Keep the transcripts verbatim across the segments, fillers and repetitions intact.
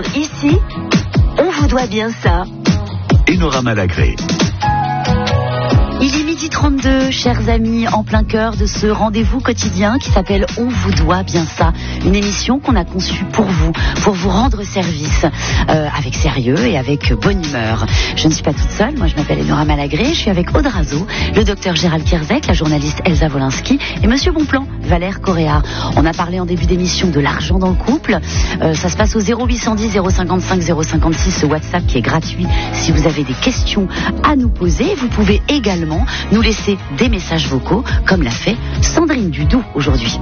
sur Ici, on vous doit bien ça. Enora Malagré. Il est midi trente-deux, chers amis, en plein cœur de ce rendez-vous quotidien qui s'appelle On vous doit bien ça. Une émission qu'on a conçue pour vous, pour vous rendre service, euh, avec sérieux et avec bonne humeur. Je ne suis pas toute seule, moi je m'appelle Enora Malagré, je suis avec Aude Razo, le docteur Gérald Kierzek, la journaliste Elsa Wolinski et Monsieur Bonplan, Valère Correa. On a parlé en début d'émission de l'argent dans le couple. Euh, ça se passe au zéro huit cent dix zéro cinquante-cinq zéro cinquante-six, ce WhatsApp qui est gratuit si vous avez des questions à nous poser. Vous pouvez également nous laisser des messages vocaux, comme l'a fait Sandrine Dudou aujourd'hui.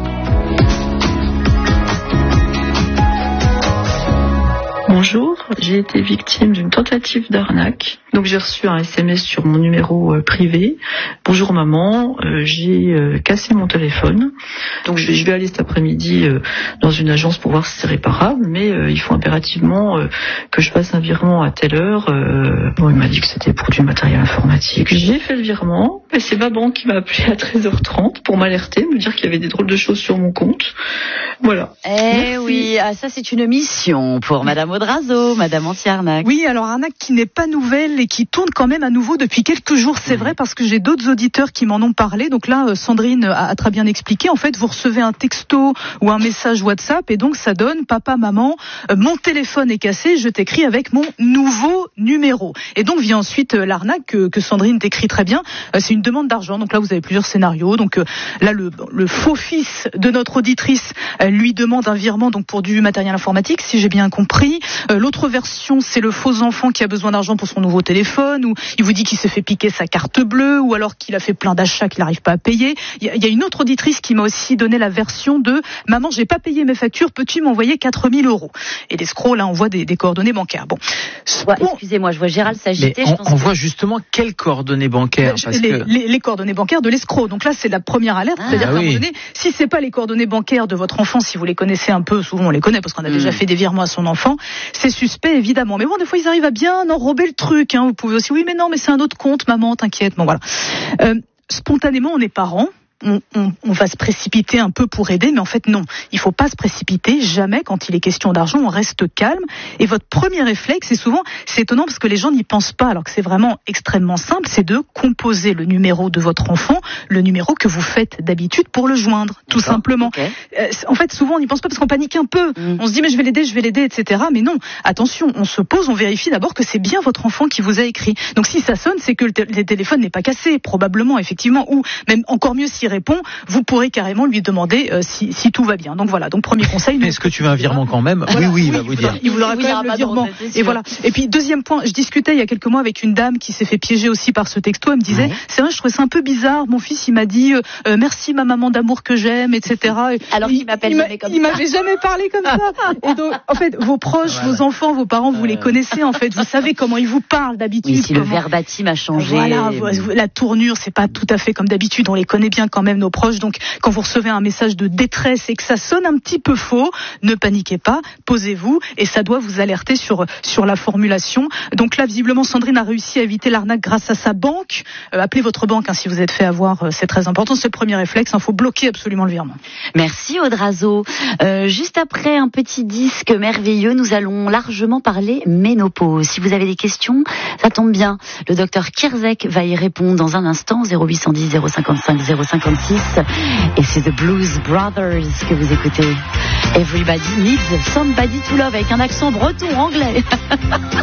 Bonjour, j'ai été victime d'une tentative d'arnaque. Donc j'ai reçu un S M S sur mon numéro euh, privé. Bonjour maman, euh, j'ai euh, cassé mon téléphone. Donc je vais, je vais aller cet après-midi euh, dans une agence pour voir si c'est réparable, mais euh, il faut impérativement euh, que je fasse un virement à telle heure. Euh, bon, il m'a dit que c'était pour du matériel informatique. J'ai fait le virement, et c'est ma banque qui m'a appelé à treize heures trente pour m'alerter, me dire qu'il y avait des drôles de choses sur mon compte. Voilà. Eh Merci. Oui, ah, ça c'est une mission pour Madame Aude Razo, Madame anti-arnaque. Oui, alors arnaque qui n'est pas nouvelle et qui tourne quand même à nouveau depuis quelques jours, c'est mmh. vrai, parce que j'ai d'autres auditeurs qui m'en ont parlé. Donc là, Sandrine a, a très bien expliqué. En fait, vous recevez un texto ou un message WhatsApp et donc ça donne « Papa, maman, euh, mon téléphone est cassé, je t'écris avec mon nouveau numéro ». Et donc vient ensuite euh, l'arnaque que, que Sandrine décrit très bien. Euh, c'est une demande d'argent. Donc là, vous avez plusieurs scénarios. Donc euh, là, le, le faux fils de notre auditrice euh, lui demande un virement donc pour du matériel informatique, si j'ai bien compris. Euh, l'autre version, c'est le faux enfant qui a besoin d'argent pour son nouveau téléphone, ou il vous dit qu'il s'est fait piquer sa carte bleue, ou alors qu'il a fait plein d'achats qu'il n'arrive pas à payer. Il y, y a une autre auditrice qui m'a aussi donné la version de « Maman, j'ai pas payé mes factures, peux-tu m'envoyer quatre mille euros ?» Et l'escroc, là, envoie des, des coordonnées bancaires. Bon. Ouais, bon. Excusez-moi, je vois Gérald s'agiter. On, on voit justement quelles coordonnées bancaires je, parce les, que... les, les coordonnées bancaires de l'escroc. Donc là, c'est la première alerte. Ah, c'est-à-dire ah, qu'à oui. un moment donné, si c'est pas les coordonnées bancaires de votre enfant, si vous les connaissez un peu, souvent on les connaît parce qu'on a mmh. déjà fait des virements à son enfant, c'est suspect évidemment. Mais bon, des fois ils arrivent à bien enrober le truc. Hein. Vous pouvez aussi, oui, mais non, mais c'est un autre compte, maman, t'inquiète. Bon voilà. Euh, spontanément, on est parents. On, on, on va se précipiter un peu pour aider, mais en fait non, il faut pas se précipiter, jamais quand il est question d'argent, on reste calme, et votre premier réflexe, et souvent, c'est étonnant parce que les gens n'y pensent pas, alors que c'est vraiment extrêmement simple, c'est de composer le numéro de votre enfant, le numéro que vous faites d'habitude pour le joindre, tout D'accord. simplement. Okay. Euh, en fait, souvent on n'y pense pas parce qu'on panique un peu, mmh. on se dit mais je vais l'aider, je vais l'aider, et cetera. Mais non, attention, on se pose, on vérifie d'abord que c'est bien votre enfant qui vous a écrit. Donc si ça sonne, c'est que le, t- le téléphone n'est pas cassé, probablement, effectivement, ou même encore mieux si répond, vous pourrez carrément lui demander euh, si, si tout va bien. Donc voilà, donc premier conseil. Mais est-ce que tu veux un virement quand même ? Voilà. Oui, oui, il oui, va vous dire. Il voudra quand même le virement. Et voilà. Et puis deuxième point, je discutais il y a quelques mois avec une dame qui s'est fait piéger aussi par ce texto. Elle me disait, oui. c'est vrai, je trouvais ça un peu bizarre. Mon fils, il m'a dit euh, merci ma maman d'amour que j'aime, et cetera. Alors qu'il m'appelle jamais comme ça. Il m'avait jamais parlé comme ça. Et donc, en fait, vos proches, voilà. vos enfants, vos parents, vous les connaissez en fait. Vous savez comment ils vous parlent d'habitude. Oui, si comment... le verbatim a changé. Voilà, la tournure, c'est pas tout à fait comme d'habitude. On les connaît bien quand même, nos proches. Donc quand vous recevez un message de détresse et que ça sonne un petit peu faux, ne paniquez pas, posez-vous et ça doit vous alerter sur sur la formulation. Donc là, visiblement, Sandrine a réussi à éviter l'arnaque grâce à sa banque. Euh, appelez votre banque hein, si vous êtes fait avoir, euh, c'est très important. C'est le premier réflexe, il hein, faut bloquer absolument le virement. Merci Aude Razo. Euh, juste après un petit disque merveilleux, nous allons largement parler ménopause. Si vous avez des questions, ça tombe bien. Le docteur Kierzek va y répondre dans un instant, zéro huit cent dix zéro cinquante-cinq zéro cinquante-six. Et c'est The Blues Brothers que vous écoutez. Everybody needs somebody to love avec un accent breton anglais.